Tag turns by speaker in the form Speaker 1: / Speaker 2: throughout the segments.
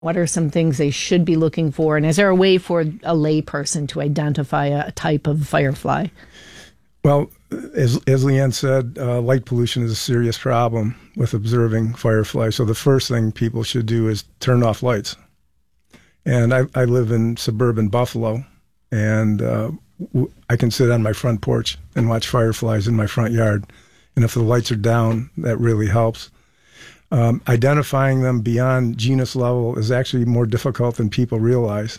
Speaker 1: What are some things they should be looking for? And is there a way for a layperson to identify a type of firefly?
Speaker 2: Well, as Leanne said, light pollution is a serious problem with observing fireflies. So the first thing people should do is turn off lights. And I live in suburban Buffalo, and I can sit on my front porch and watch fireflies in my front yard. And if the lights are down, that really helps. Identifying them beyond genus level is actually more difficult than people realize.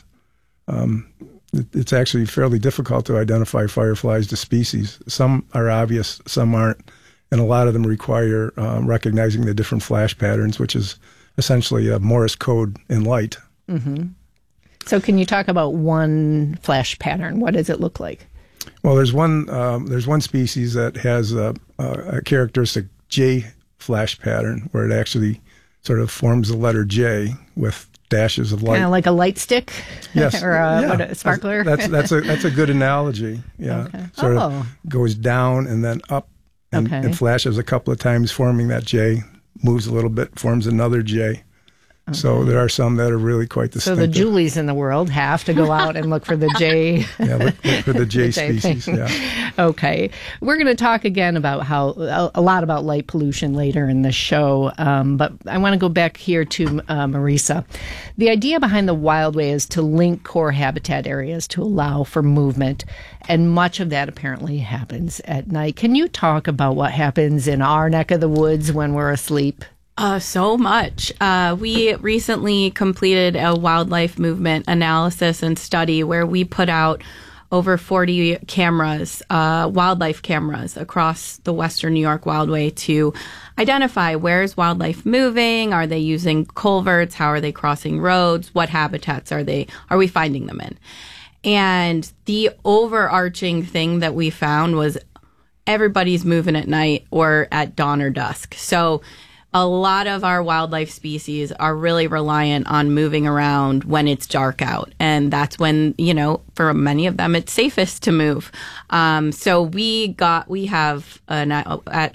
Speaker 2: It's actually fairly difficult to identify fireflies to species. Some are obvious, some aren't, and a lot of them require recognizing the different flash patterns, which is essentially a Morse code in light.
Speaker 1: Mm-hmm. So can you talk about one flash pattern? What does it look like?
Speaker 2: Well, there's one species that has a characteristic J flash pattern where it actually sort of forms the letter J with dashes of light.
Speaker 1: Kind of like a light stick?
Speaker 2: Yes.
Speaker 1: Or a sparkler?
Speaker 2: That's a good analogy. Yeah.
Speaker 1: Okay.
Speaker 2: Sort of goes down and then up and it flashes a couple of times, forming that J, moves a little bit, forms another J. Okay. So there are some that are really quite distinctive.
Speaker 1: So the Julies in the world have to go out and look for the J.
Speaker 2: Yeah, look for the J species. Yeah.
Speaker 1: Okay. We're going to talk again about a lot about light pollution later in the show, but I want to go back here to Marisa. The idea behind the Wildway is to link core habitat areas to allow for movement, and much of that apparently happens at night. Can you talk about what happens in our neck of the woods when we're asleep?
Speaker 3: So much. We recently completed a wildlife movement analysis and study where we put out over 40 cameras, wildlife cameras across the Western New York Wildway to identify where is wildlife moving, are they using culverts, how are they crossing roads, what habitats are we finding them in? And the overarching thing that we found was everybody's moving at night or at dawn or dusk. So a lot of our wildlife species are really reliant on moving around when it's dark out. And that's when, for many of them, it's safest to move. So we have at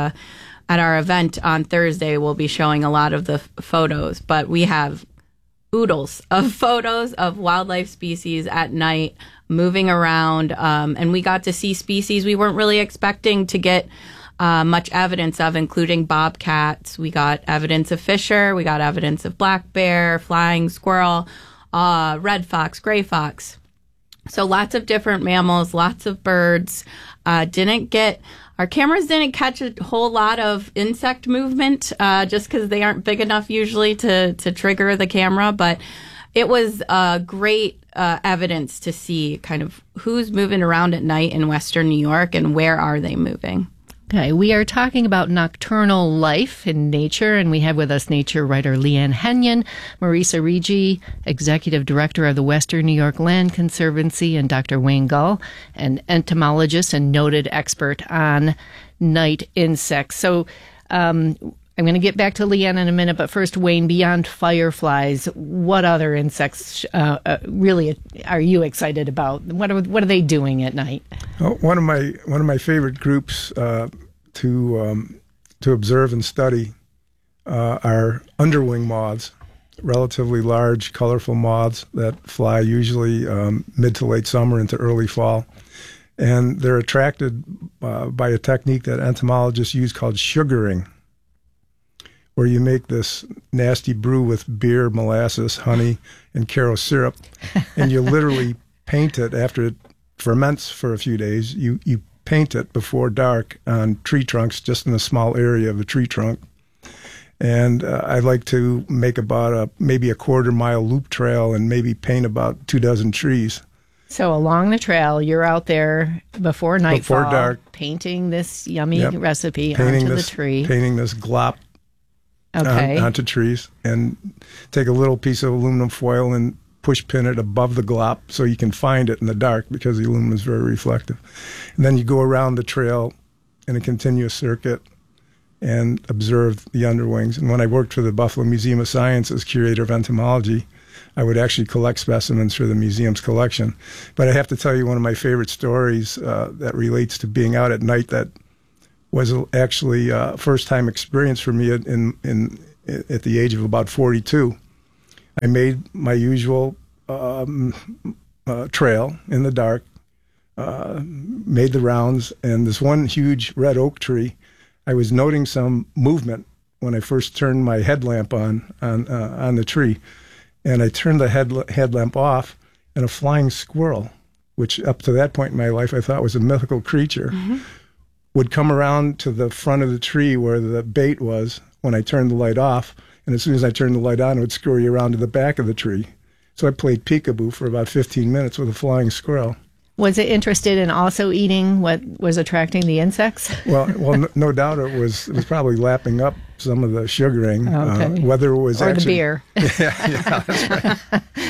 Speaker 3: our event on Thursday, we'll be showing a lot of the photos, but we have oodles of photos of wildlife species at night moving around. And we got to see species we weren't really expecting to get much evidence of, including bobcats. We got evidence of fisher. We got evidence of black bear, flying squirrel, red fox, gray fox. So lots of different mammals, lots of birds. Our cameras didn't catch a whole lot of insect movement just because they aren't big enough usually to trigger the camera. But it was great evidence to see kind of who's moving around at night in Western New York and where are they moving.
Speaker 1: Okay, we are talking about nocturnal life in nature, and we have with us nature writer Leanne Henyon, Marisa Rigi, Executive Director of the Western New York Land Conservancy, and Dr. Wayne Gull, an entomologist and noted expert on night insects. So I'm going to get back to Leanne in a minute, but first, Wayne, beyond fireflies, what other insects really are you excited about? What are they doing at night?
Speaker 2: Well, one of my favorite groups to observe and study are underwing moths, relatively large, colorful moths that fly usually mid to late summer into early fall. And they're attracted by a technique that entomologists use called sugaring, where you make this nasty brew with beer, molasses, honey, and Karo syrup, and you literally paint it after it ferments for a few days. You paint it before dark on tree trunks, just in a small area of a tree trunk. And I like to make about maybe a quarter-mile loop trail and maybe paint about 24 trees.
Speaker 1: So along the trail, you're out there before nightfall,
Speaker 2: before dark,
Speaker 1: painting this yummy recipe onto the tree.
Speaker 2: Painting this glop onto trees, and take a little piece of aluminum foil and push pin it above the glop so you can find it in the dark because the aluminum is very reflective. And then you go around the trail in a continuous circuit and observe the underwings. And when I worked for the Buffalo Museum of Science as curator of entomology, I would actually collect specimens for the museum's collection. But I have to tell you one of my favorite stories that relates to being out at night that was actually a first-time experience for me at the age of about 42. I made my usual trail in the dark, made the rounds, and this one huge red oak tree, I was noting some movement when I first turned my headlamp on the tree. And I turned the headlamp off, and a flying squirrel, which up to that point in my life I thought was a mythical creature, would come around to the front of the tree where the bait was when I turned the light off. And as soon as I turned the light on, it would scurry around to the back of the tree. So I played peekaboo for about 15 minutes with a flying squirrel.
Speaker 1: Was it interested in also eating what was attracting the insects?
Speaker 2: Well, no doubt it was probably lapping up some of the sugaring.
Speaker 1: Okay.
Speaker 2: Whether it was
Speaker 1: or the beer.
Speaker 2: Yeah, that's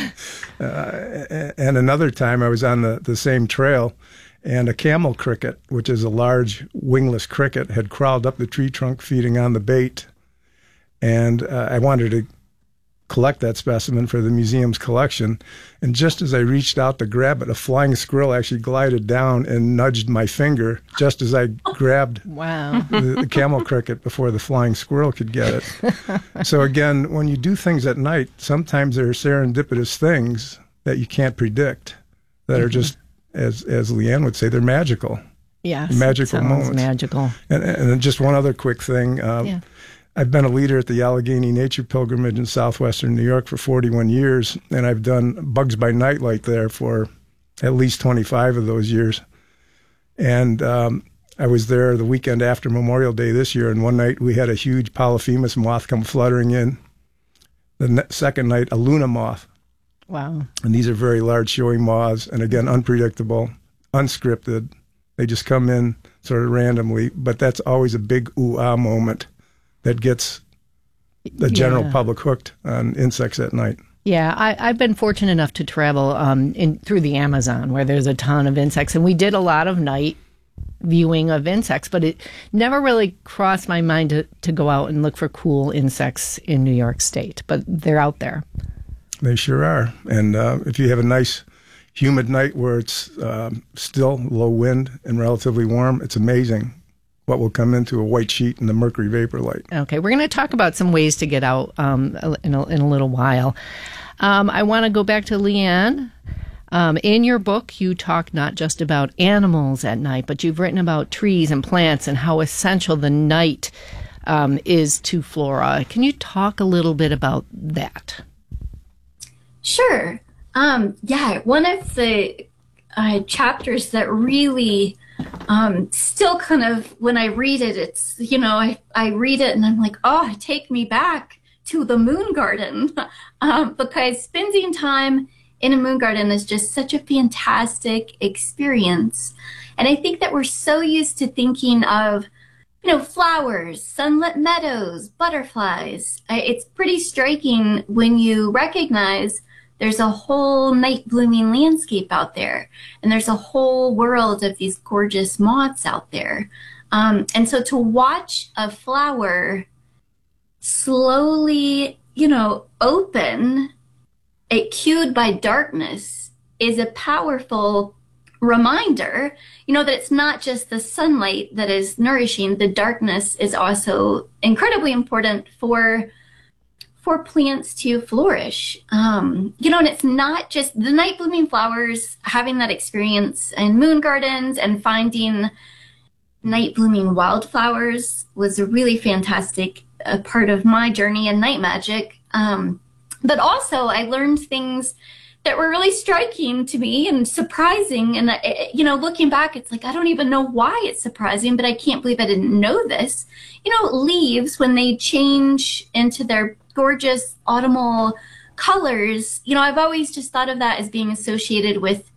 Speaker 2: right. And another time I was on the same trail, and a camel cricket, which is a large wingless cricket, had crawled up the tree trunk feeding on the bait. And I wanted to collect that specimen for the museum's collection. And just as I reached out to grab it, a flying squirrel actually glided down and nudged my finger just as I grabbed the camel cricket before the flying squirrel could get it. So again, when you do things at night, sometimes there are serendipitous things that you can't predict that are just, as Leanne would say, they're magical.
Speaker 1: Yes,
Speaker 2: magical moments.
Speaker 1: Magical.
Speaker 2: And then just one other quick thing. I've been a leader at the Allegheny Nature Pilgrimage in southwestern New York for 41 years, and I've done Bugs by Nightlight there for at least 25 of those years. And I was there the weekend after Memorial Day this year, and one night we had a huge Polyphemus moth come fluttering in. The second night, a Luna moth.
Speaker 1: Wow.
Speaker 2: And these are very large showing moths, and again, unpredictable, unscripted. They just come in sort of randomly, but that's always a big ooh-ah moment that gets the general public hooked on insects at night.
Speaker 1: Yeah, I've been fortunate enough to travel through the Amazon, where there's a ton of insects, and we did a lot of night viewing of insects, but it never really crossed my mind to go out and look for cool insects in New York State, but they're out there.
Speaker 2: They sure are. And if you have a nice humid night where it's still low wind and relatively warm, it's amazing what will come into a white sheet in the mercury vapor light.
Speaker 1: Okay, we're going to talk about some ways to get out in a little while. I want to go back to Leanne. In your book, you talk not just about animals at night, but you've written about trees and plants and how essential the night is to flora. Can you talk a little bit about that?
Speaker 4: Sure. One of the chapters that really still kind of, when I read it, it's, I read it and I'm like, oh, take me back to the moon garden, because spending time in a moon garden is just such a fantastic experience. And I think that we're so used to thinking of, flowers, sunlit meadows, butterflies. It's pretty striking when you recognize there's a whole night blooming landscape out there, and there's a whole world of these gorgeous moths out there. And so to watch a flower slowly, open, cued by darkness, is a powerful reminder, that it's not just the sunlight that is nourishing. The darkness is also incredibly important for plants to flourish. And it's not just the night blooming flowers. Having that experience in moon gardens and finding night blooming wildflowers was a really fantastic part of my journey in night magic. But also I learned things that were really striking to me and surprising. And, looking back, it's like, I don't even know why it's surprising, but I can't believe I didn't know this. Leaves, when they change into their gorgeous autumnal colors, I've always just thought of that as being associated with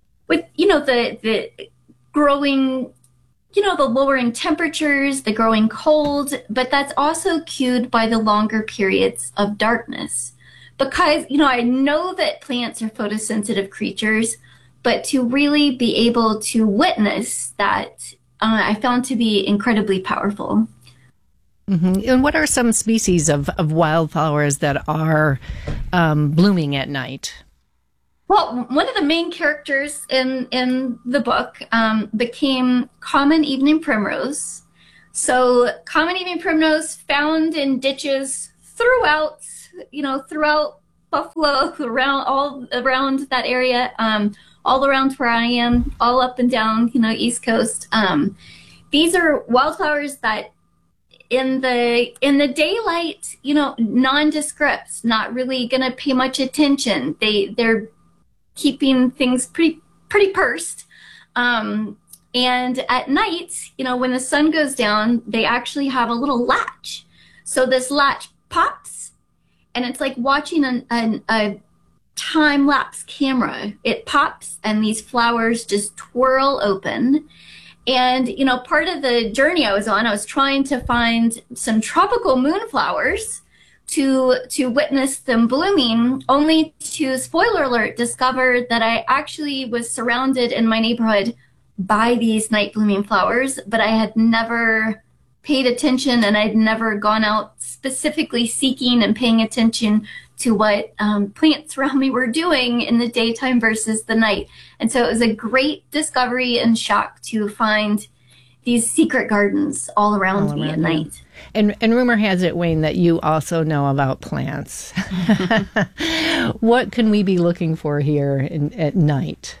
Speaker 4: the growing, the lowering temperatures, the growing cold, but that's also cued by the longer periods of darkness. Because, I know that plants are photosensitive creatures, but to really be able to witness that, I found to be incredibly powerful.
Speaker 1: Mm-hmm. And what are some species of wildflowers that are blooming at night?
Speaker 4: Well, one of the main characters in the book became common evening primrose. So common evening primrose found in ditches throughout Buffalo, all around that area, all around where I am, all up and down, East Coast. These are wildflowers that in the daylight, nondescripts, not really going to pay much attention. They're keeping things pretty pursed. And at night, when the sun goes down, they actually have a little latch. So this latch pops, and it's like watching a time-lapse camera. It pops, and these flowers just twirl open. And, part of the journey I was on, I was trying to find some tropical moonflowers to witness them blooming, only to, spoiler alert, discover that I actually was surrounded in my neighborhood by these night blooming flowers, but I had never paid attention, and I'd never gone out specifically seeking and paying attention to what plants around me were doing in the daytime versus the night. And so it was a great discovery and shock to find these secret gardens all around me at night.
Speaker 1: And rumor has it, Wayne, that you also know about plants. What can we be looking for here at night?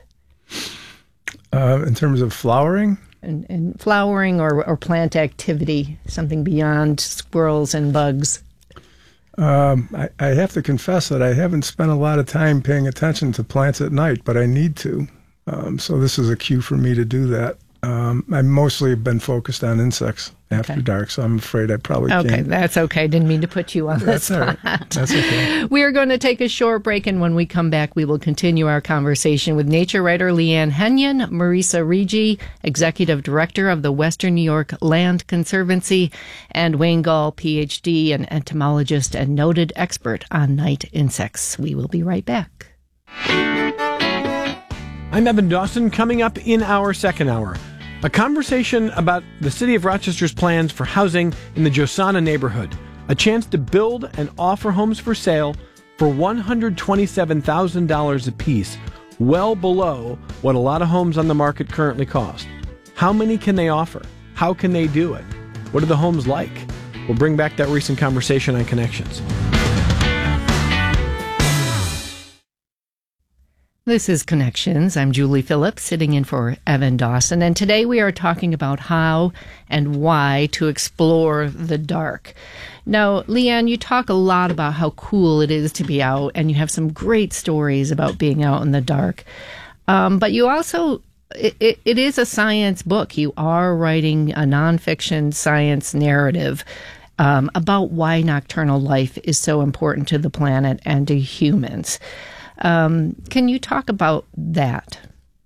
Speaker 2: In terms of flowering?
Speaker 1: And flowering or plant activity, something beyond squirrels and bugs.
Speaker 2: I have to confess that I haven't spent a lot of time paying attention to plants at night, but I need to. So this is a cue for me to do that. I mostly have been focused on insects after dark, so I'm afraid I probably can't.
Speaker 1: Okay, that's okay. Didn't mean to put you on the spot.
Speaker 2: All right. That's okay.
Speaker 1: We are going to take a short break, and when we come back, we will continue our conversation with nature writer Leanne Henyon, Marisa Rigi, Executive Director of the Western New York Land Conservancy, and Wayne Gall, Ph.D., an entomologist and noted expert on night insects. We will be right back.
Speaker 5: I'm Evan Dawson. Coming up in our second hour, a conversation about the city of Rochester's plans for housing in the Josana neighborhood, a chance to build and offer homes for sale for $127,000 apiece, well below what a lot of homes on the market currently cost. How many can they offer? How can they do it? What are the homes like? We'll bring back that recent conversation on Connections.
Speaker 1: This is Connections. I'm Julie Phillips, sitting in for Evan Dawson, and today we are talking about how and why to explore the dark. Now, Leanne, you talk a lot about how cool it is to be out, and you have some great stories about being out in the dark. But you also, it is a science book. You are writing a nonfiction science narrative about why nocturnal life is so important to the planet and to humans. Can you talk about that?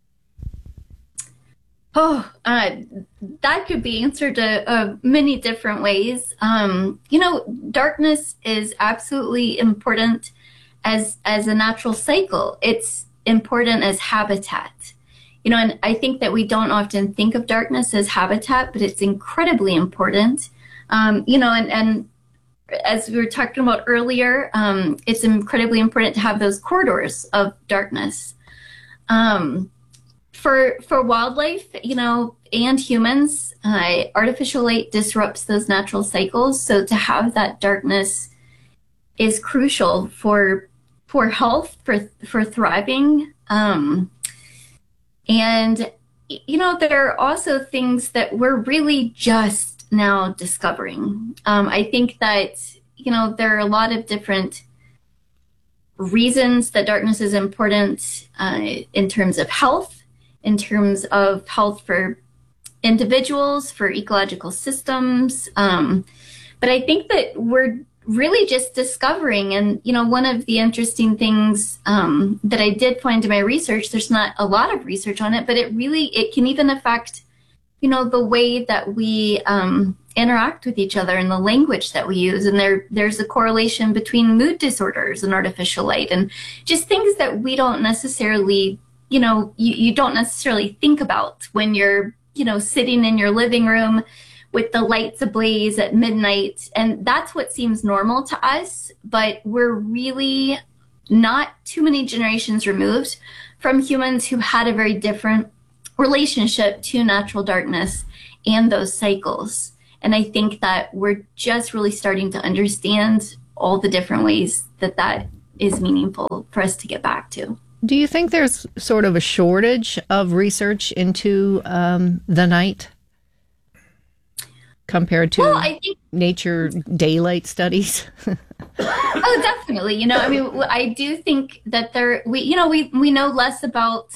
Speaker 4: That could be answered many different ways. Darkness is absolutely important as a natural cycle. It's important as habitat. And I think that we don't often think of darkness as habitat, but it's incredibly important. And as we were talking about earlier, it's incredibly important to have those corridors of darkness. For wildlife, and humans, artificial light disrupts those natural cycles. So to have that darkness is crucial for health, for thriving. And, there are also things that we're really just now discovering. I think that, there are a lot of different reasons that darkness is important in terms of health, for individuals, for ecological systems. But I think that we're really just discovering, and, one of the interesting things that I did find in my research, there's not a lot of research on it, but it can even affect the way that we interact with each other and the language that we use. And there's a correlation between mood disorders and artificial light, and just things that we don't necessarily, you don't necessarily think about when you're, sitting in your living room with the lights ablaze at midnight. And that's what seems normal to us, but we're really not too many generations removed from humans who had a very different relationship to natural darkness and those cycles. And I think that we're just really starting to understand all the different ways that is meaningful for us to get back to.
Speaker 1: Do you think there's sort of a shortage of research into the night compared to
Speaker 4: I think
Speaker 1: nature daylight studies?
Speaker 4: Oh, definitely. You know, I mean, I do think that we know less about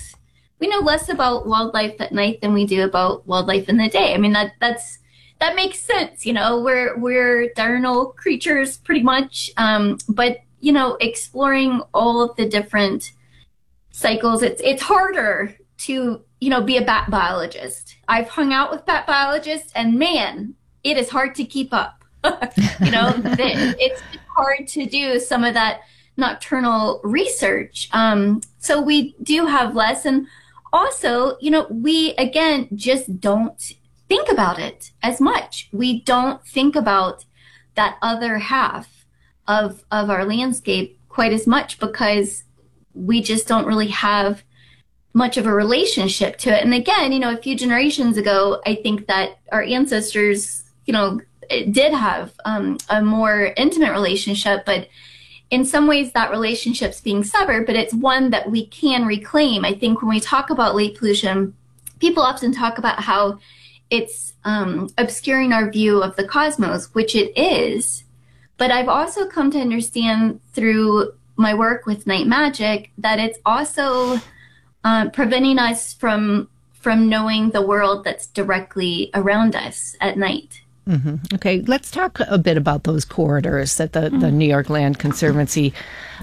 Speaker 4: wildlife at night than we do about wildlife in the day. I mean, that makes sense. You know, we're diurnal creatures pretty much. But you know, exploring all of the different cycles, it's harder to, you know, be a bat biologist. I've hung out with bat biologists, and man, it is hard to keep up. You know, it's hard to do some of that nocturnal research. So we do have less. And also, you know, we, again, just don't think about it as much. We don't think about that other half of our landscape quite as much because we just don't really have much of a relationship to it. And again, you know, a few generations ago, I think that our ancestors, you know, did have a more intimate relationship, but in some ways that relationship's being severed, but it's one that we can reclaim. I think when we talk about light pollution, people often talk about how it's obscuring our view of the cosmos, which it is. But I've also come to understand through my work with Night Magic that it's also preventing us from knowing the world that's directly around us at night.
Speaker 1: Mm-hmm. Okay, let's talk a bit about those corridors that the New York Land Conservancy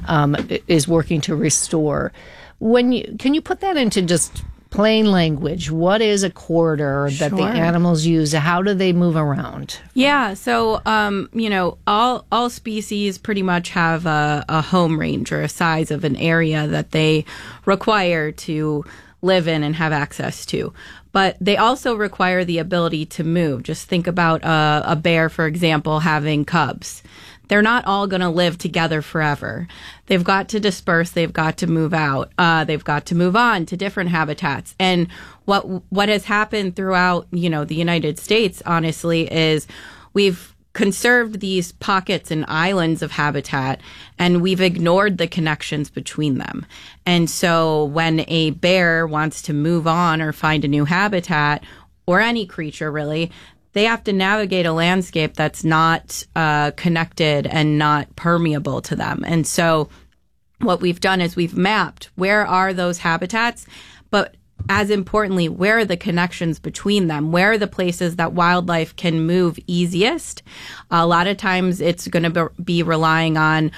Speaker 1: is working to restore. Can you put that into just plain language? What is a corridor that the animals use? How do they move around?
Speaker 3: Yeah, so you know, all species pretty much have a home range or a size of an area that they require to live in and have access to. But they also require the ability to move. Just think about a bear, for example, having cubs. They're not all going to live together forever. They've got to disperse. They've got to move out. They've got to move on to different habitats. And what has happened throughout, you know, the United States, honestly, is we've conserved these pockets and islands of habitat, and we've ignored the connections between them. And so when a bear wants to move on or find a new habitat, or any creature really, they have to navigate a landscape that's not connected and not permeable to them. And so what we've done is we've mapped where are those habitats, but as importantly, where are the connections between them? Where are the places that wildlife can move easiest? A lot of times it's going to be relying on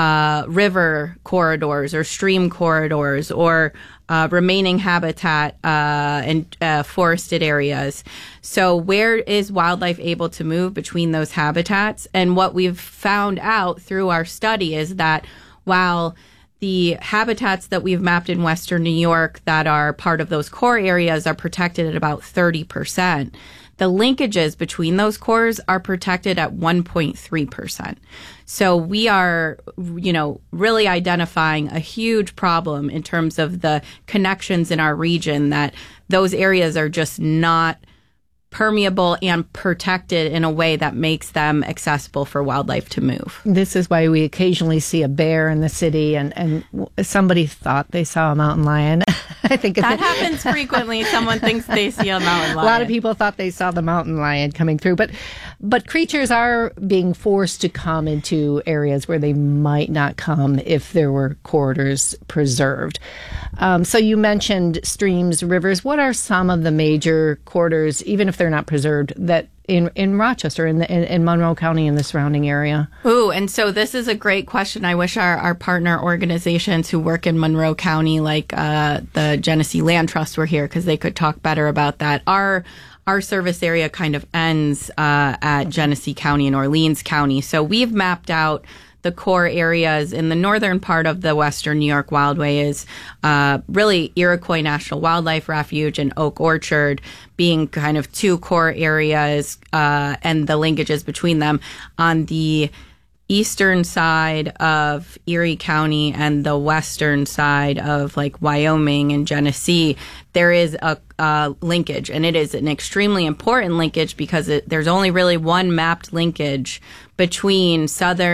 Speaker 3: river corridors or stream corridors or remaining habitat and forested areas. So where is wildlife able to move between those habitats? And what we've found out through our study is that while the habitats that we've mapped in Western New York that are part of those core areas are protected at about 30%. The linkages between those cores are protected at 1.3%. So we are, you know, really identifying a huge problem in terms of the connections in our region, that those areas are just not permeable and protected in a way that makes them accessible for wildlife to move.
Speaker 1: This is why we occasionally see a bear in the city, and somebody thought they saw a mountain lion. I think
Speaker 3: that happens frequently. Someone thinks they see a mountain lion.
Speaker 1: A lot of people thought they saw the mountain lion coming through, but creatures are being forced to come into areas where they might not come if there were corridors preserved. So you mentioned streams, rivers. What are some of the major corridors, even if they're not preserved, that in Rochester, in Monroe County and the surrounding area?
Speaker 3: Ooh, and so this is a great question. I wish our partner organizations who work in Monroe County, like the Genesee Land Trust, were here, because they could talk better about that. Our service area kind of ends at Genesee County and Orleans County. So we've mapped out the core areas in the northern part of the Western New York Wildway is really Iroquois National Wildlife Refuge and Oak Orchard being kind of two core areas and the linkages between them. On the eastern side of Erie County and the western side of like Wyoming and Genesee, there is a linkage, and it is an extremely important linkage because there's only really one mapped linkage between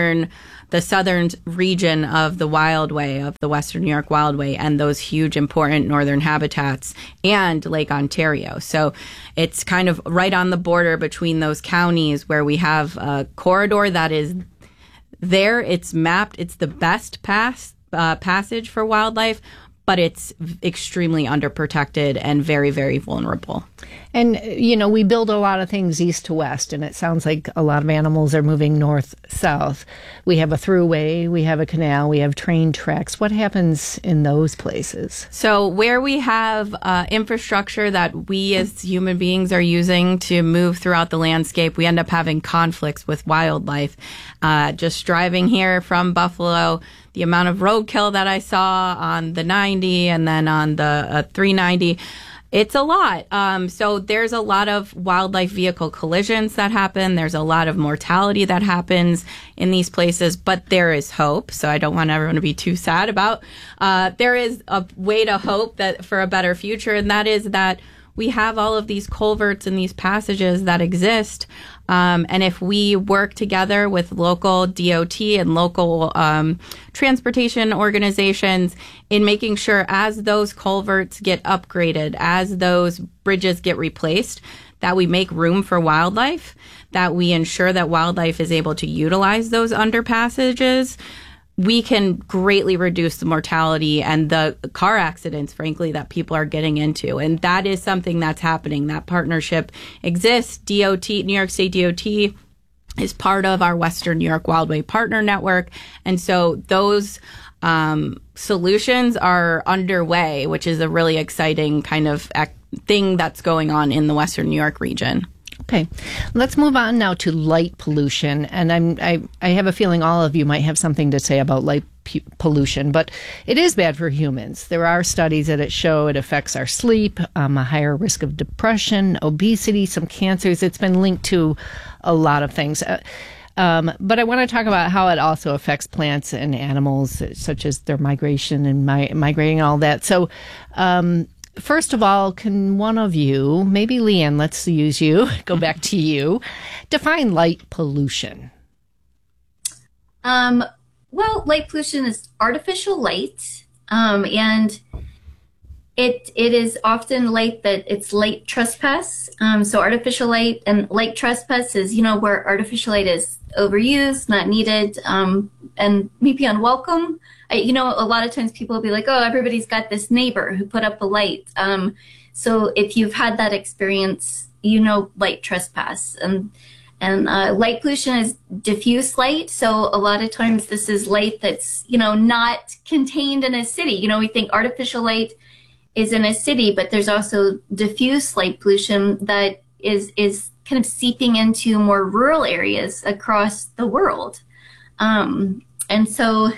Speaker 3: the southern region of the Wildway, of the Western New York Wildway, and those huge important northern habitats and Lake Ontario. So it's kind of right on the border between those counties where we have a corridor that is there. It's mapped. It's the best passage for wildlife, but it's extremely underprotected and very, very vulnerable.
Speaker 1: And, we build a lot of things east to west, and it sounds like a lot of animals are moving north-south. We have a thruway, we have a canal, we have train tracks. What happens in those places?
Speaker 3: So where we have infrastructure that we as human beings are using to move throughout the landscape, we end up having conflicts with wildlife. Just driving here from Buffalo, the amount of roadkill that I saw on the 90 and then on the 390, it's a lot. So there's a lot of wildlife vehicle collisions that happen. There's a lot of mortality that happens in these places, but there is hope. So I don't want everyone to be too sad about. There is a way to hope that for a better future, and that is that we have all of these culverts and these passages that exist. And if we work together with local DOT and local transportation organizations in making sure as those culverts get upgraded, as those bridges get replaced, that we make room for wildlife, that we ensure that wildlife is able to utilize those underpassages, we can greatly reduce the mortality and the car accidents, frankly, that people are getting into. And that is something that's happening. That partnership exists. DOT, New York State DOT, is part of our Western New York Wildway Partner Network. And so those solutions are underway, which is a really exciting kind of thing that's going on in the Western New York region.
Speaker 1: Okay, let's move on now to light pollution. And I have a feeling all of you might have something to say about light pollution, but it is bad for humans. There are studies that show it affects our sleep, a higher risk of depression, obesity, some cancers. It's been linked to a lot of things. But I want to talk about how it also affects plants and animals, such as their migration and migrating and all that. So, first of all, can one of you, maybe Leanne, let's use you, go back to you, define light pollution?
Speaker 4: Well, light pollution is artificial light, and it is often light it's light trespass. So artificial light and light trespass is, where artificial light is overused, not needed, and maybe unwelcome. A lot of times people will be like, oh, everybody's got this neighbor who put up a light. So if you've had that experience, light trespass. And light pollution is diffuse light. So a lot of times this is light that's, not contained in a city. We think artificial light is in a city, but there's also diffuse light pollution that is kind of seeping into more rural areas across the world. And so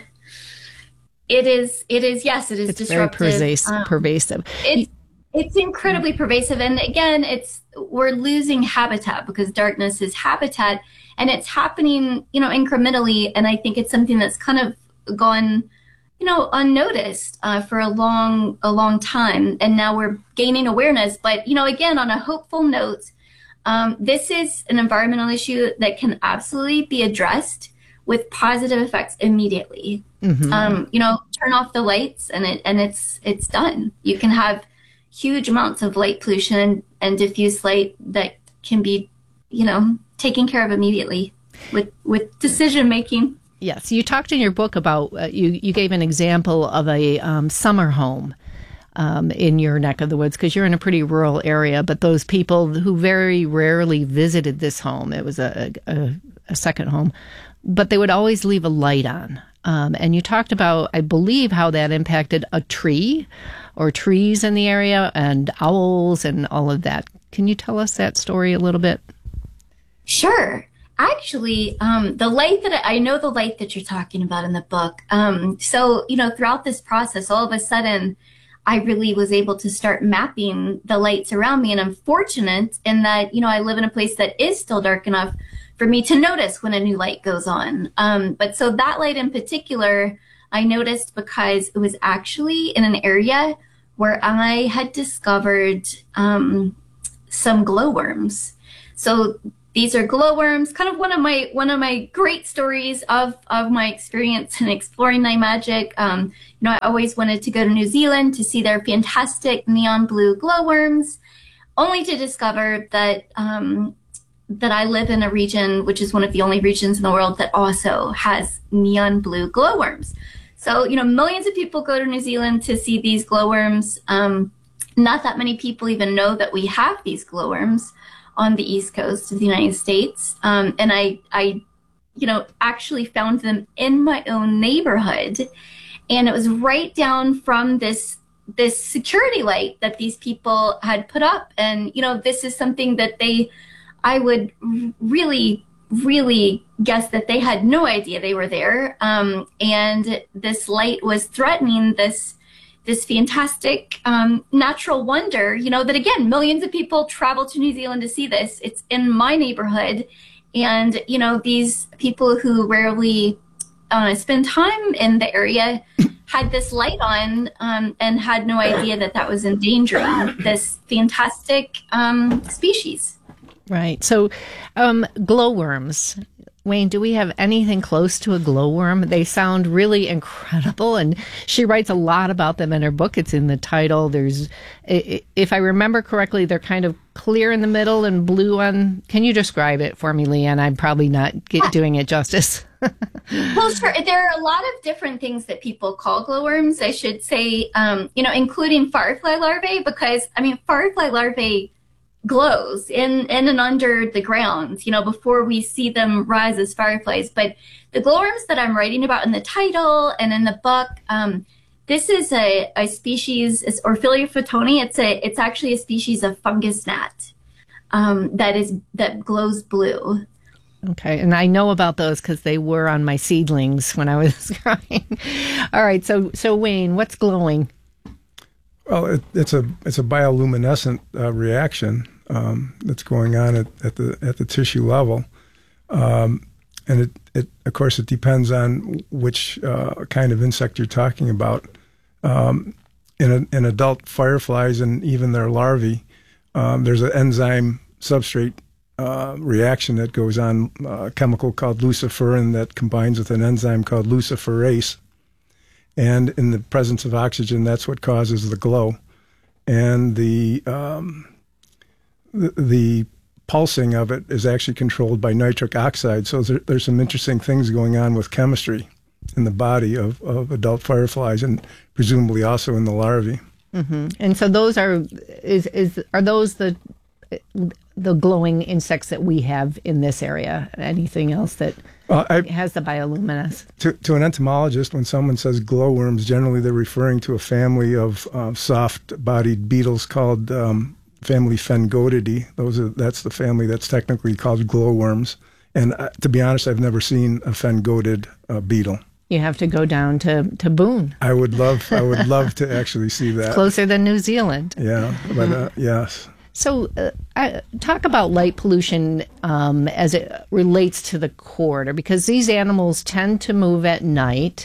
Speaker 4: it is disruptive.
Speaker 1: Very pervasive.
Speaker 4: It's incredibly pervasive. And again, we're losing habitat because darkness is habitat, and it's happening, incrementally. And I think it's something that's kind of gone, unnoticed for a long time. And now we're gaining awareness. But, again, on a hopeful note, this is an environmental issue that can absolutely be addressed with positive effects immediately. Mm-hmm. Turn off the lights and it's done. You can have huge amounts of light pollution and diffuse light that can be, taken care of immediately with decision making.
Speaker 1: Yes, you talked in your book about you gave an example of a summer home in your neck of the woods, because you're in a pretty rural area. But those people who very rarely visited this home, it was a second home, but they would always leave a light on. And you talked about, I believe, how that impacted a tree or trees in the area and owls and all of that. Can you tell us that story a little bit?
Speaker 4: Sure. Actually, the light that you're talking about in the book. So, throughout this process, all of a sudden, I really was able to start mapping the lights around me. And I'm fortunate in that, I live in a place that is still dark enough for me to notice when a new light goes on. But so that light in particular, I noticed because it was actually in an area where I had discovered some glowworms. So these are glowworms, kind of one of my great stories of my experience in exploring night magic. I always wanted to go to New Zealand to see their fantastic neon blue glowworms, only to discover that that I live in a region which is one of the only regions in the world that also has neon blue glowworms. So, millions of people go to New Zealand to see these glowworms. Not that many people even know that we have these glowworms on the East Coast of the United States. And I actually found them in my own neighborhood. And it was right down from this security light that these people had put up. And, this is something that I would really, really guess that they had no idea they were there. And this light was threatening this fantastic natural wonder, that again, millions of people travel to New Zealand to see this. It's in my neighborhood. And, these people who rarely spend time in the area had this light on and had no idea that was endangering this fantastic species.
Speaker 1: Right. So glowworms. Wayne, do we have anything close to a glowworm? They sound really incredible, and she writes a lot about them in her book. It's in the title. There's, if I remember correctly, they're kind of clear in the middle and blue on. Can you describe it for me, Leanne? I'm probably not doing it justice.
Speaker 4: Well, sure. There are a lot of different things that people call glowworms, I should say, including firefly larvae, because, firefly larvae glows in and under the ground, before we see them rise as fireflies. But the glowworms that I'm writing about in the title and in the book, this is a species, it's Orphelia photoni. It's actually a species of fungus gnat that glows blue.
Speaker 1: Okay, and I know about those because they were on my seedlings when I was growing. All right, so Wayne, what's glowing?
Speaker 2: Well, it's a bioluminescent reaction that's going on at the tissue level, and it of course it depends on which kind of insect you're talking about. In adult fireflies and even their larvae, there's an enzyme substrate reaction that goes on, a chemical called luciferin that combines with an enzyme called luciferase. And in the presence of oxygen, that's what causes the glow. And the pulsing of it is actually controlled by nitric oxide. So there's some interesting things going on with chemistry in the body of adult fireflies, and presumably also in the larvae.
Speaker 1: Mm-hmm. And so those are those the glowing insects that we have in this area? Anything else that has the bioluminescence?
Speaker 2: To an entomologist, when someone says glowworms, generally they're referring to a family of soft-bodied beetles called family Phengodidae. That's the family that's technically called glowworms. And to be honest, I've never seen a Phengodid beetle.
Speaker 1: You have to go down to Boone.
Speaker 2: I would love to actually see that.
Speaker 1: It's closer than New Zealand.
Speaker 2: Yeah, but yes.
Speaker 1: So talk about light pollution as it relates to the corridor, because these animals tend to move at night.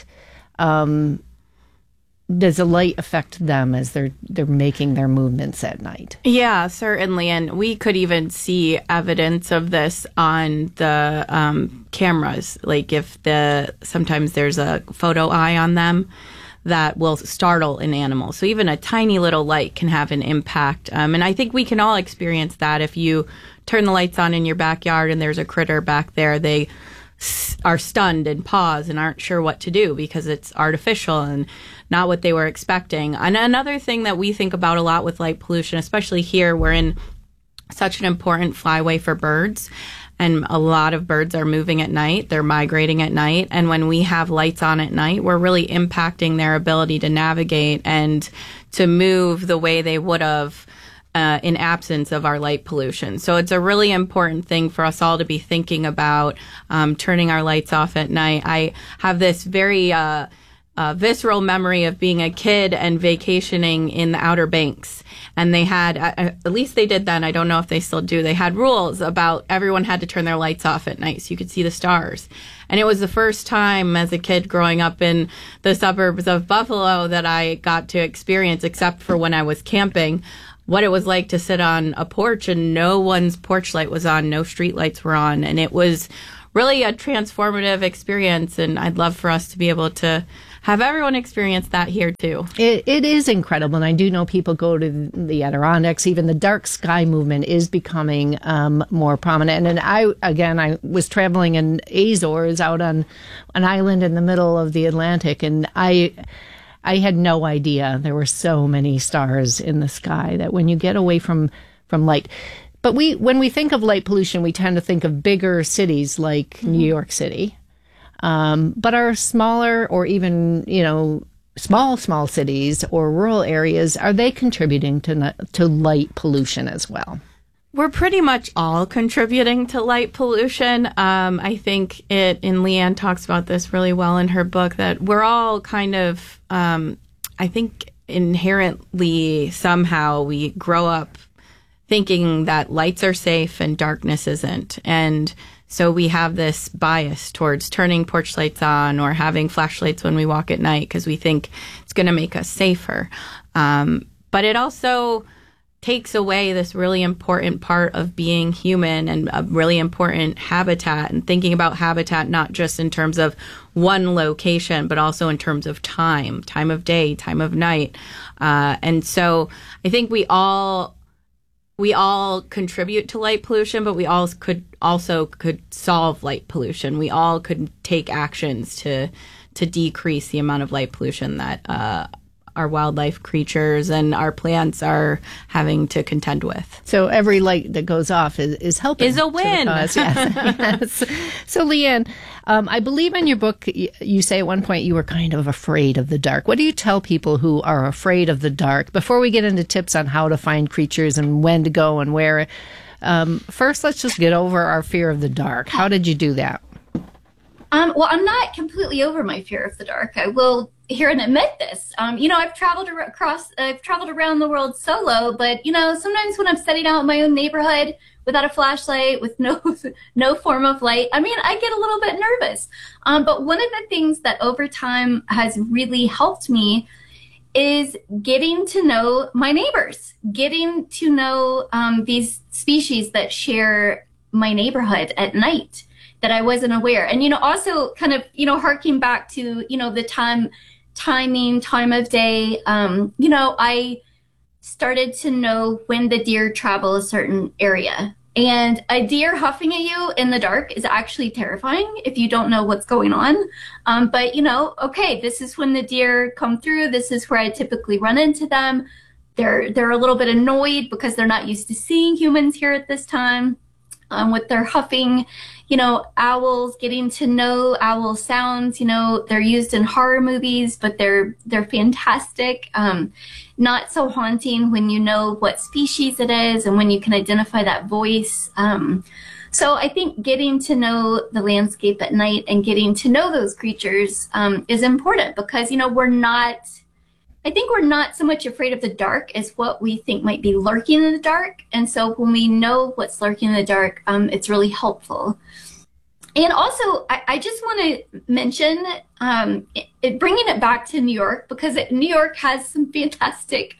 Speaker 1: Does the light affect them as they're making their movements at night?
Speaker 3: Yeah, certainly. And we could even see evidence of this on the cameras. Like if sometimes there's a photo eye on them that will startle an animal. So even a tiny little light can have an impact. And I think we can all experience that. If you turn the lights on in your backyard and there's a critter back there, they are stunned and pause and aren't sure what to do because it's artificial and not what they were expecting. And another thing that we think about a lot with light pollution, especially here, we're in such an important flyway for birds. And a lot of birds are moving at night. They're migrating at night. And when we have lights on at night, we're really impacting their ability to navigate and to move the way they would have in absence of our light pollution. So it's a really important thing for us all to be thinking about turning our lights off at night. I have this very visceral memory of being a kid and vacationing in the Outer Banks. And they had, at least they did then, I don't know if they still do, they had rules about everyone had to turn their lights off at night so you could see the stars. And it was the first time as a kid growing up in the suburbs of Buffalo that I got to experience, except for when I was camping, what it was like to sit on a porch and no one's porch light was on, no street lights were on. And it was really a transformative experience. And I'd love for us to be able to have everyone experience that here too.
Speaker 1: It is incredible. And I do know people go to the Adirondacks. Even the dark sky movement is becoming more prominent. And I was traveling in Azores out on an island in the middle of the Atlantic. And I had no idea there were so many stars in the sky that when you get away from light. But when we think of light pollution, we tend to think of bigger cities like New York City. But our smaller or even, small cities or rural areas, are they contributing to light pollution as well?
Speaker 3: We're pretty much all contributing to light pollution. I think and Leanne talks about this really well in her book, that we're all kind of, I think inherently somehow we grow up thinking that lights are safe and darkness isn't. And so we have this bias towards turning porch lights on or having flashlights when we walk at night because we think it's going to make us safer. But it also takes away this really important part of being human and a really important habitat, and thinking about habitat not just in terms of one location, but also in terms of time of day, time of night. And so I think we all contribute to light pollution, but we all could solve light pollution. We all could take actions to decrease the amount of light pollution that our wildlife creatures and our plants are having to contend with.
Speaker 1: So every light that goes off is helping.
Speaker 3: Is a win.
Speaker 1: Yes. Yes. So Leanne, I believe in your book you say at one point you were kind of afraid of the dark. What do you tell people who are afraid of the dark? Before we get into tips on how to find creatures and when to go and where, first let's just get over our fear of the dark. How did you do that?
Speaker 4: Well, I'm not completely over my fear of the dark. I will here and admit this. I've traveled around the world solo, but sometimes when I'm setting out in my own neighborhood without a flashlight, with no form of light, I get a little bit nervous. But one of the things that over time has really helped me is getting to know my neighbors, getting to know these species that share my neighborhood at night that I wasn't aware. And, also kind of, harking back to, the time of day, I started to know when the deer travel a certain area. And a deer huffing at you in the dark is actually terrifying if you don't know what's going on. But, okay, this is when the deer come through. This is where I typically run into them. They're a little bit annoyed because they're not used to seeing humans here at this time. With their huffing, owls, getting to know owl sounds, they're used in horror movies, but they're fantastic. Not so haunting when you know what species it is and when you can identify that voice. So I think getting to know the landscape at night and getting to know those creatures is important because, I think we're not so much afraid of the dark as what we think might be lurking in the dark. And so when we know what's lurking in the dark, it's really helpful. And also, I just want to mention, bringing it back to New York, because New York has some fantastic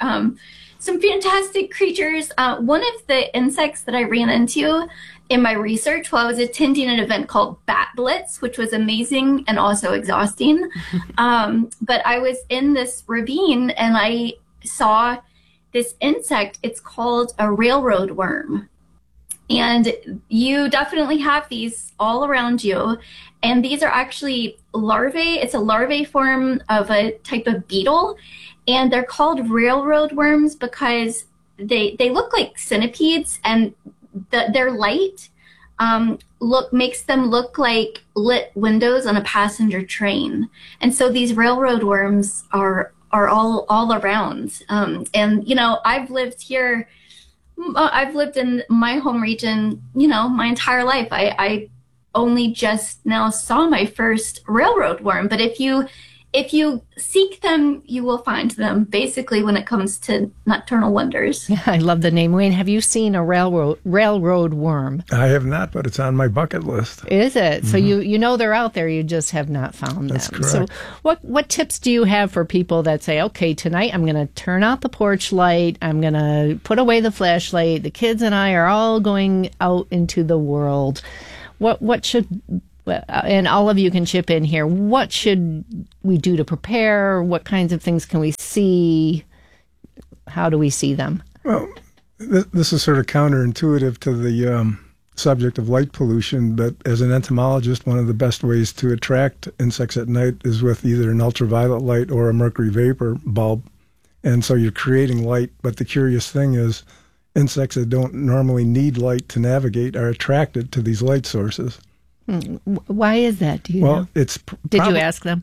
Speaker 4: creatures. One of the insects that I ran into in my research while I was attending an event called Bat Blitz, which was amazing and also exhausting. But I was in this ravine and I saw this insect. It's called a railroad worm. And you definitely have these all around you. And these are actually larvae. It's a larvae form of a type of beetle. And they're called railroad worms because they look like centipedes, and their light makes them look like lit windows on a passenger train. And so these railroad worms are all around. And I've lived here. I've lived in my home region, my entire life. I only just now saw my first railroad worm. But if you if you seek them, you will find them, basically, when it comes to nocturnal wonders.
Speaker 1: Yeah, I love the name. Wayne, have you seen a railroad worm?
Speaker 2: I have not, but it's on my bucket list.
Speaker 1: Is it? Mm-hmm. So you know they're out there, you just have not found
Speaker 2: That's
Speaker 1: them.
Speaker 2: Correct.
Speaker 1: So what tips do you have for people that say, okay, tonight I'm going to turn out the porch light, I'm going to put away the flashlight, the kids and I are all going out into the world. What should... and all of you can chip in here. What should we do to prepare? What kinds of things can we see? How do we see them?
Speaker 2: Well, this is sort of counterintuitive to the subject of light pollution, but as an entomologist, one of the best ways to attract insects at night is with either an ultraviolet light or a mercury vapor bulb. And so you're creating light, but the curious thing is insects that don't normally need light to navigate are attracted to these light sources.
Speaker 1: Why is that? Do you know?
Speaker 2: Did
Speaker 1: you ask them?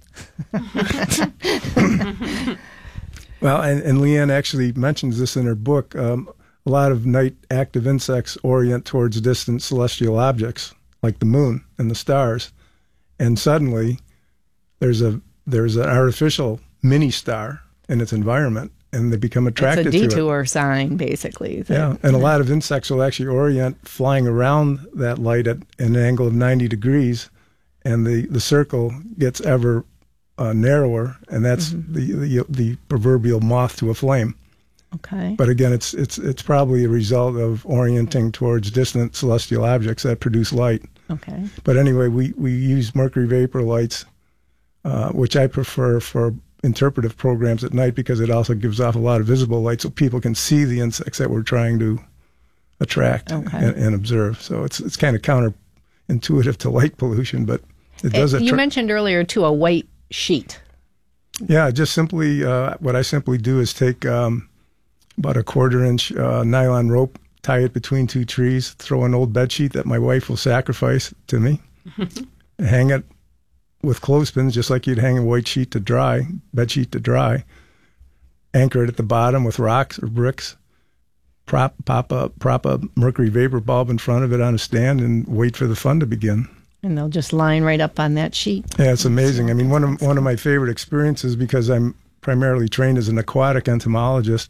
Speaker 2: Well, and Leanne actually mentions this in her book. A lot of night active insects orient towards distant celestial objects like the moon and the stars, and suddenly there's an artificial mini star in its environment, and they become attracted to it.
Speaker 1: It's a detour sign, basically.
Speaker 2: Yeah, and a lot of insects will actually orient flying around that light at an angle of 90 degrees, and the circle gets ever narrower, and that's the proverbial moth to a flame.
Speaker 1: Okay.
Speaker 2: But again, it's probably a result of orienting towards distant celestial objects that produce light.
Speaker 1: Okay.
Speaker 2: But anyway, we use mercury vapor lights, which I prefer for interpretive programs at night because it also gives off a lot of visible light so people can see the insects that we're trying to attract and observe. So it's kind of counterintuitive to light pollution, but it does
Speaker 1: You mentioned earlier, too, a white sheet.
Speaker 2: Yeah, just simply, what I simply do is take about a 1/4-inch nylon rope, tie it between two trees, throw an old bed sheet that my wife will sacrifice to me, hang it with clothespins, just like you'd hang a white sheet to dry, bed sheet to dry, anchor it at the bottom with rocks or bricks, prop a mercury vapor bulb in front of it on a stand, and wait for the fun to begin.
Speaker 1: And they'll just line right up on that sheet.
Speaker 2: Yeah, it's amazing. I mean, one of my favorite experiences, because I'm primarily trained as an aquatic entomologist,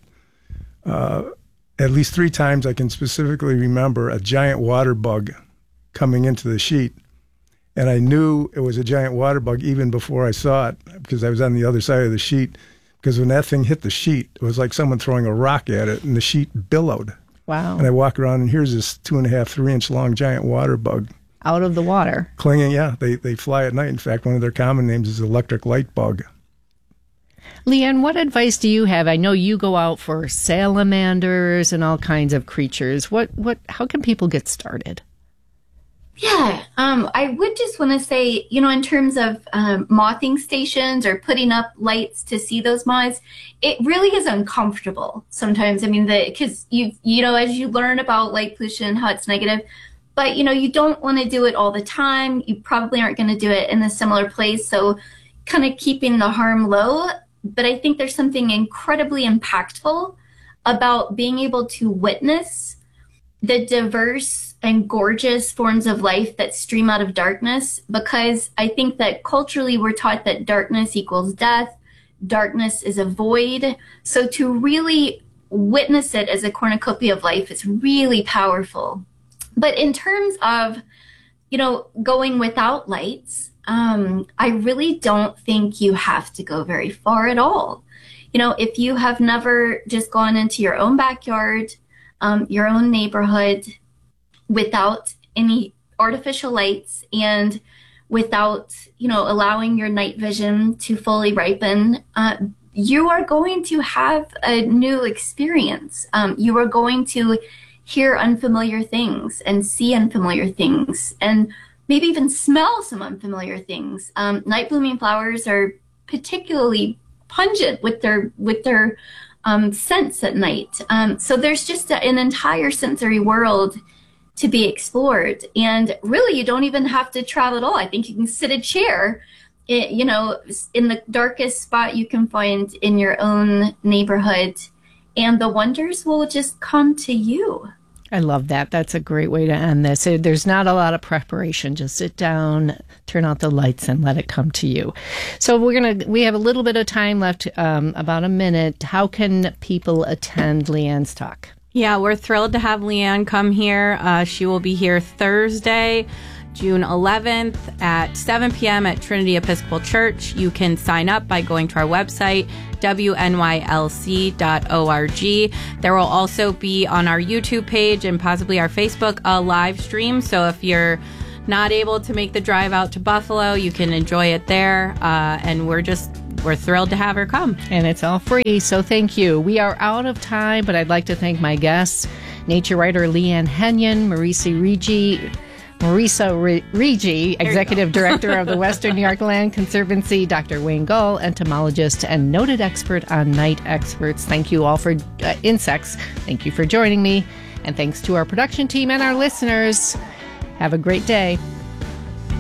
Speaker 2: at least 3 times I can specifically remember a giant water bug coming into the sheet. And I knew it was a giant water bug even before I saw it because I was on the other side of the sheet. Because when that thing hit the sheet, it was like someone throwing a rock at it, and the sheet billowed.
Speaker 1: Wow.
Speaker 2: And I walk around, and here's this 2.5, 3-inch long giant water bug.
Speaker 1: Out of the water.
Speaker 2: Clinging, yeah. They fly at night. In fact, one of their common names is electric light bug.
Speaker 1: Leanne, what advice do you have? I know you go out for salamanders and all kinds of creatures. How can people get started?
Speaker 4: Yeah, I would just want to say, in terms of mothing stations or putting up lights to see those moths, it really is uncomfortable sometimes. I mean, because as you learn about light pollution, how it's negative, but you don't want to do it all the time. You probably aren't going to do it in a similar place. So kind of keeping the harm low. But I think there's something incredibly impactful about being able to witness the diverse and gorgeous forms of life that stream out of darkness, because I think that culturally we're taught that darkness equals death, darkness is a void. So to really witness it as a cornucopia of life is really powerful. But in terms of, going without lights, I really don't think you have to go very far at all. If you have never just gone into your own backyard, your own neighborhood, without any artificial lights and without, allowing your night vision to fully ripen, you are going to have a new experience. You are going to hear unfamiliar things and see unfamiliar things and maybe even smell some unfamiliar things. Night blooming flowers are particularly pungent with their scents at night. So there's just an entire sensory world to be explored. And really, you don't even have to travel at all. I think you can sit a chair, in the darkest spot you can find in your own neighborhood, and the wonders will just come to you.
Speaker 1: I love that. That's a great way to end this. There's not a lot of preparation. Just sit down, turn out the lights, and let it come to you. So we have a little bit of time left, about a minute. How can people attend Leanne's talk?
Speaker 3: Yeah, we're thrilled to have Leanne come here. She will be here Thursday, June 11th at 7 p.m. at Trinity Episcopal Church. You can sign up by going to our website, wnylc.org. There will also be on our YouTube page and possibly our Facebook a live stream. So if you're not able to make the drive out to Buffalo, you can enjoy it there. And we're thrilled to have her come.
Speaker 1: And it's all free, so thank you. We are out of time, but I'd like to thank my guests, nature writer Leanne Henyon, Marisa Rigi, Executive Director of the Western New York Land Conservancy, Dr. Wayne Gull, entomologist and noted expert on night experts. Thank you all for insects. Thank you for joining me. And thanks to our production team and our listeners. Have a great day.